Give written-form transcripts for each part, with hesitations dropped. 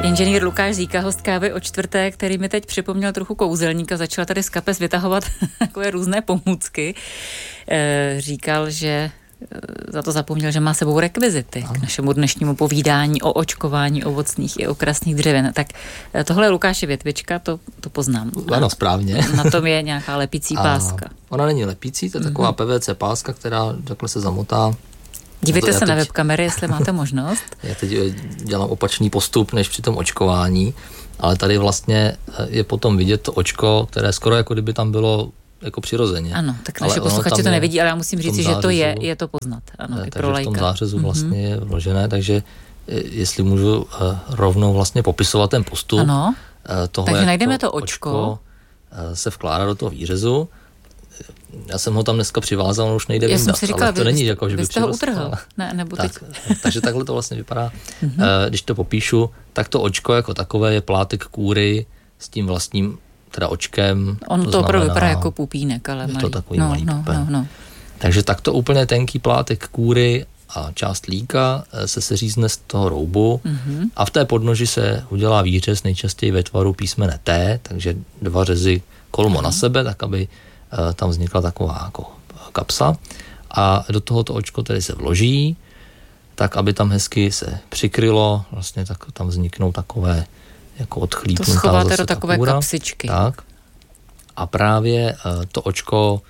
Inženýr Lukáš Zíka, host Kávy o čtvrté, který mi teď připomněl trochu kouzelníka, začal tady z kapes vytahovat takové různé pomůcky. Říkal, že za to zapomněl, že má sebou rekvizity k našemu dnešnímu povídání o očkování ovocných i okrasných dřevin. Tak tohle je Lukáše větvička, to poznám. Ano, správně. Na tom je nějaká lepící páska. Ona není lepící, to je taková PVC páska, která takhle se zamotá. Dívejte se na webkamery, jestli máte možnost. Já teď dělám opačný postup, než při tom očkování, ale tady vlastně je potom vidět to očko, které skoro jako kdyby tam bylo jako přirozeně. Ano, tak naše posluchači to nevidí, ale já musím říct, že to je to poznat. Ano, i pro lajka. V tom zářezu vlastně je vložené, takže jestli můžu rovnou vlastně popisovat ten postup. Ano, takže najdeme to očko se vkládá do toho výřezu. Já jsem ho tam dneska přivázal, on už nejde vyndat. Já jsem si říkala, ale to není jako, že by jste ho utrhl. Ne, nebo tak, takže takhle to vlastně vypadá. Když to popíšu, tak to očko jako takové je plátek kůry s tím vlastním teda očkem. On to opravdu vypadá jako pupínek, ale malý. Je to takový malý pupen. Takže takto úplně tenký plátek kůry a část líka se seřízne z toho roubu a v té podnoži se udělá výřez nejčastěji ve tvaru písmene T, takže 2 řezy kolmo na sebe, tak aby tam vznikla taková jako kapsa a do tohoto očko tedy se vloží, tak aby tam hezky se přikrylo, vlastně tak tam vzniknou takové jako odchlípnutá. To schováte do takové kapsičky. Tak. A právě to očko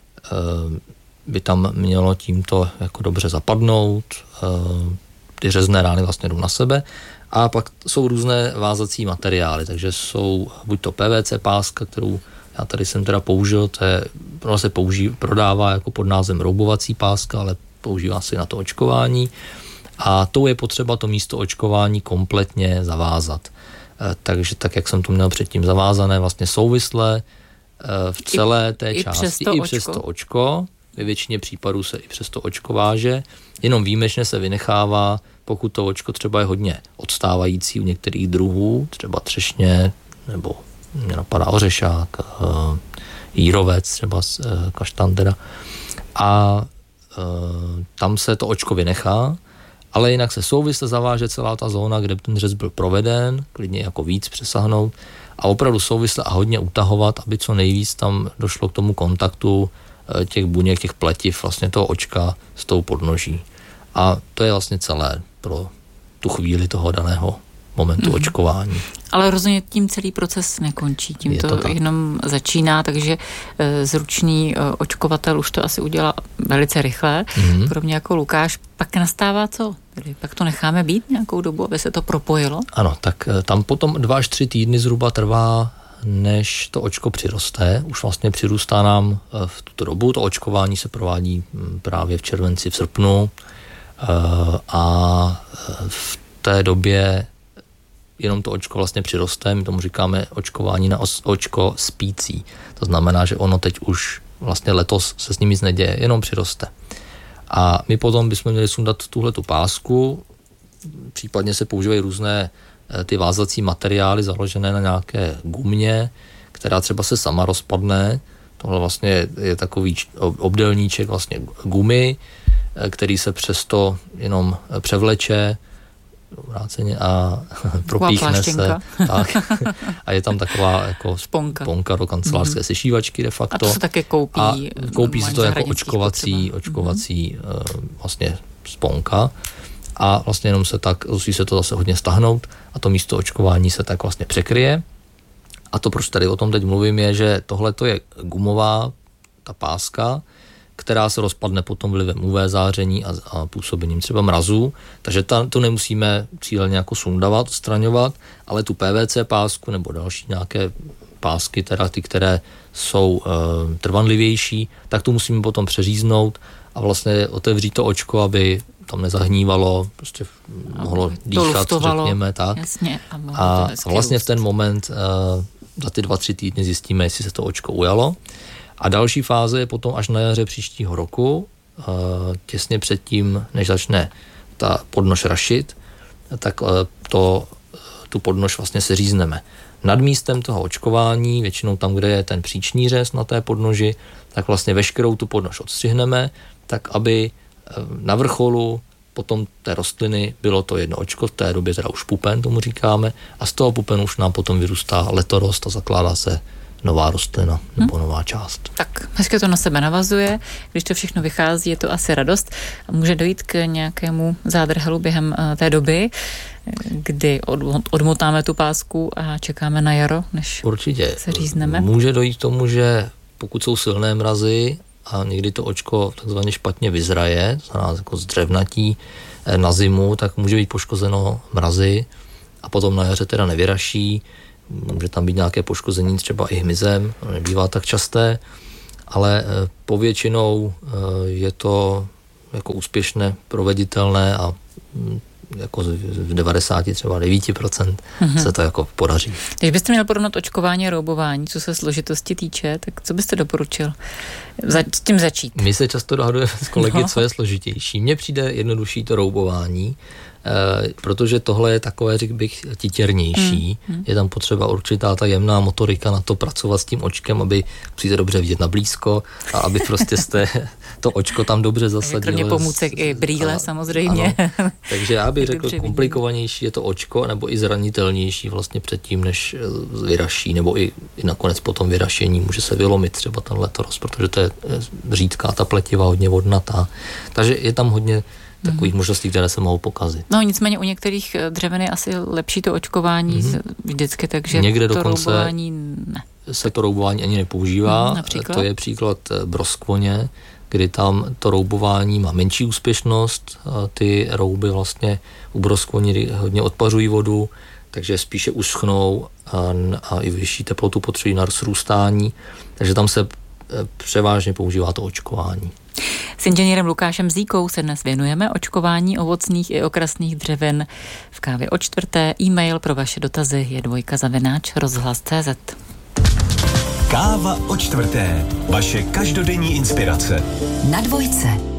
by tam mělo tímto jako dobře zapadnout, ty řezné rány vlastně jdou na sebe a pak jsou různé vázací materiály, takže jsou buď to PVC páska, kterou já tady jsem teda použil, ona se prodává jako pod názvem roubovací páska, ale používá se na to očkování a tou je potřeba to místo očkování kompletně zavázat. Takže tak, jak jsem to měl předtím zavázané, vlastně souvisle v celé té části, i přes to očko. Ve většině případů se i přes to očko váže, jenom výjimečně se vynechává, pokud to očko třeba je hodně odstávající u některých druhů, třeba třešně, nebo mě napadá ořešák, jírovec, třeba kaštan teda. A tam se to očko vynechá, ale jinak se souvisle zaváže celá ta zóna, kde ten řez byl proveden, klidně jako víc přesáhnout a opravdu souvisle a hodně utahovat, aby co nejvíc tam došlo k tomu kontaktu těch buněk, těch pletiv vlastně toho očka s tou podnoží. A to je vlastně celé pro tu chvíli toho daného momentu očkování. Ale rozhodně tím celý proces nekončí, tím to jenom začíná, takže zručný očkovatel už to asi udělá velice rychle, pro mě jako Lukáš. Pak nastává co? Pak to necháme být nějakou dobu, aby se to propojilo? Ano, tak tam potom 2 až 3 týdny zhruba trvá, než to očko přiroste. Už vlastně přirůstá nám v tuto dobu. To očkování se provádí právě v červenci, v srpnu a v té době jenom to očko vlastně přiroste, my tomu říkáme očkování na očko spící. To znamená, že ono teď už vlastně letos se s ním nic neděje, jenom přiroste. A my potom bychom měli sundat tuhletu pásku, případně se používají různé ty vázací materiály založené na nějaké gumě, která třeba se sama rozpadne. Tohle vlastně je takový obdélníček vlastně gumy, který se přesto jenom převleče vráceně a propíchne se. Tak. A je tam taková jako sponka do kancelářské sešívačky de facto. A to se také koupí. A koupí se to jako očkovací vlastně sponka. A vlastně jenom se tak, musí se to zase hodně stahnout a to místo očkování se tak vlastně překryje. A to, proč tady o tom teď mluvím, je, že tohle to je gumová ta páska, která se rozpadne potom vlivem UV záření a působením třeba mrazů, takže to nemusíme cíleně jako sundavat, odstraňovat, ale tu PVC pásku nebo další nějaké pásky, teda ty, které jsou trvanlivější, tak tu musíme potom přeříznout a vlastně otevřít to očko, aby tam nezahnívalo, prostě mohlo dýchat, řekněme tak. Jasně, a vlastně v ten moment za ty 2-3 týdny zjistíme, jestli se to očko ujalo. A další fáze je potom až na jaře příštího roku, těsně předtím, než začne ta podnož rašit, tak tu podnož vlastně seřízneme. Nad místem toho očkování, většinou tam, kde je ten příčný řez na té podnoži, tak vlastně veškerou tu podnož odstřihneme, tak aby na vrcholu potom té rostliny bylo to jedno očko, v té době teda už pupen, tomu říkáme, a z toho pupenu už nám potom vyrůstá letorost a zakládá se nová rostlina nebo nová část. Tak, hezky to na sebe navazuje, když to všechno vychází, je to asi radost. Může dojít k nějakému zádrhelu během té doby, kdy odmotáme tu pásku a čekáme na jaro, než určitě se řízneme? Může dojít k tomu, že pokud jsou silné mrazy a někdy to očko takzvaně špatně vyzraje, to znamená jako zdřevnatí na zimu, tak může být poškozeno mrazy a potom na jaře teda nevyraší. Může tam být nějaké poškození třeba i hmyzem, nebývá tak časté, ale povětšinou je to jako úspěšně proveditelné a jako v 99% se to jako podaří. Když byste měl porovnat očkování a roubování, co se složitosti týče, tak co byste doporučil s tím začít? My se často dohadujeme s kolegy, co je složitější. Mně přijde jednodušší to roubování, protože tohle je takové, řekl bych, titěrnější. Je tam potřeba určitá ta jemná motorika na to pracovat s tím očkem, aby musíte dobře vidět na blízko a aby prostě jste to očko tam dobře zasadili. Kromě pomůcek i brýle samozřejmě. Ano. Takže já bych řekl, komplikovanější je to očko, nebo i zranitelnější vlastně předtím, než vyraší, nebo i nakonec po tom vyrašení může se vylomit třeba ten letorost, protože to je řídká ta pletiva, hodně vodnatá. Takže je tam hodně takových možností, které se mohou pokazit. No nicméně u některých dřevin je asi lepší to očkování vždycky, takže někde to dokonce roubování ne. Se to roubování ani nepoužívá. Například? To je příklad broskvoně, kdy tam to roubování má menší úspěšnost. Ty rouby vlastně u broskvoně hodně odpařují vodu, takže spíše uschnou a i vyšší teplotu potřebují na rozrůstání. Takže tam se převážně používá to očkování. S inženýrem Lukášem Zíkou se dnes věnujeme očkování ovocných i okrasných dřevin. V kávě o čtvrté e-mail pro vaše dotazy je dvojka@rozhlas.cz. Káva o čtvrté. Vaše každodenní inspirace. Na dvojce.